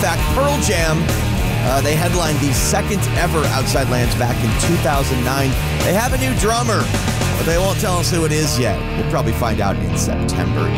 back. Pearl Jam, they headlined the second ever Outside Lands back in 2009. They have a new drummer, but they won't tell us who it is yet. We'll probably find out in September.